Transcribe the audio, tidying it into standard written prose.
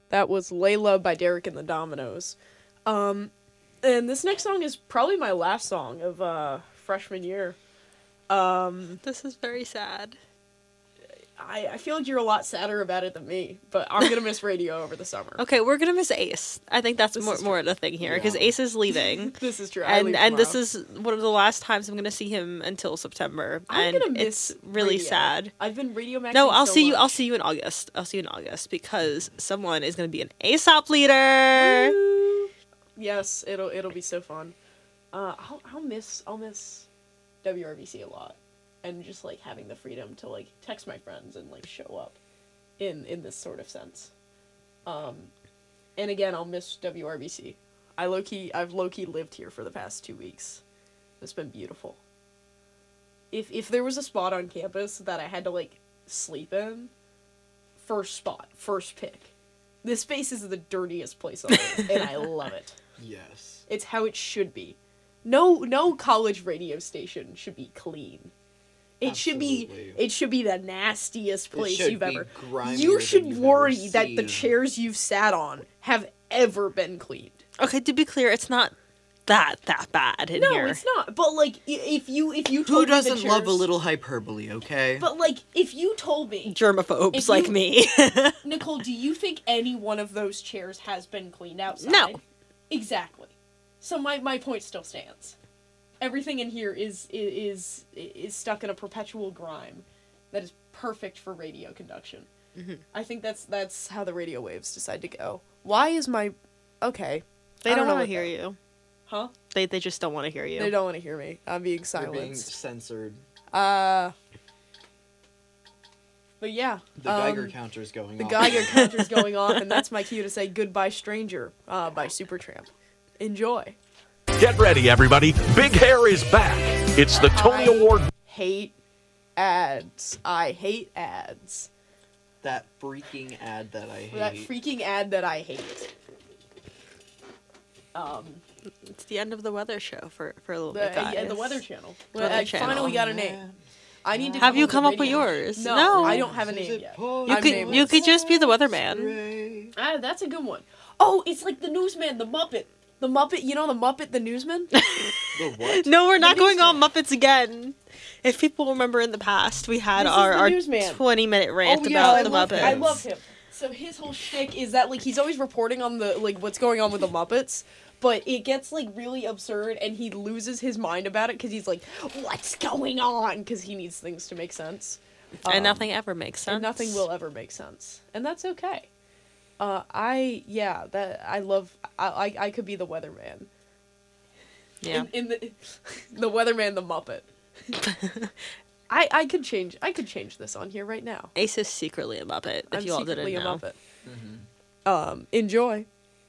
That was Layla by Derek and the Dominoes. And this next song is probably my last song of freshman year. This is very sad. I feel like you're a lot sadder about it than me, but I'm gonna miss radio over the summer. Okay, we're gonna miss Ace. I think that's This more is the thing here, because Ace is leaving. This is true. And this is one of the last times I'm gonna see him until September. I'm and gonna miss it's really radio. sad. I've been radio maxing. No, I'll so see you. much. I'll see you in August. I'll see you in August because someone is gonna be an ASOP leader. Woo! Yes, it'll be so fun. I'll miss WRBC a lot, and just like having the freedom to like text my friends and like show up in this sort of sense. And again, I'll miss WRBC. I've low-key lived here for the past 2 weeks. It's been beautiful. If there was a spot on campus that I had to like sleep in, first spot, first pick. This space is the dirtiest place on earth, and I love it. Yes. It's how it should be. No college radio station should be clean. It should be the nastiest place you've ever. You should worry that the chairs you've sat on have ever been cleaned. Okay, to be clear, it's not that bad in here. No, it's not. But like, if you told Who me doesn't the love a chairs- little hyperbole? Okay. But like, if you told me, Germaphobes If like you- me. Nicole, do you think any one of those chairs has been cleaned outside? No. Exactly. So my point still stands. Everything in here is stuck in a perpetual grime that is perfect for radio conduction. Mm-hmm. I think that's how the radio waves decide to go. Why is my... Okay. They I don't know want what to hear that- you. Huh? They just don't want to hear you. They don't want to hear me. I'm being You're being silenced. censored. But yeah. The Geiger counter's going The off. Geiger counter's going off, and that's my cue to say Goodbye Stranger by Supertramp. Enjoy. Get ready, everybody. Big Hair is back. It's the Tony Award. Hate ads. I hate ads. That freaking ad that I hate. That freaking ad that I hate. It's the end of the weather show for a little The, bit, guys. yeah, the Weather Channel. Weather I Channel. finally got a name. I need to Have you come up up with yours? No, No. I don't have a name yet. You could just be the weatherman. That's a good one. Oh, it's like the newsman, the Muppet. The Muppet, you know the Muppet, the newsman? The what? No, we're not going newsman. on Muppets again. If people remember in the past, we had This is our the newsman. 20-minute rant Oh, yeah, about I the love Muppets. him. I love him. So his whole shtick is that like he's always reporting on the like what's going on with the Muppets, but it gets like really absurd and he loses his mind about it because he's like, what's going on? Because he needs things to make sense. And nothing ever makes sense. And nothing will ever make sense, and that's okay. I could be the weatherman. Yeah. In the weatherman, the Muppet. I could change this on here right now. Ace is secretly a Muppet, if I'm you all didn't secretly know. a Muppet. Enjoy.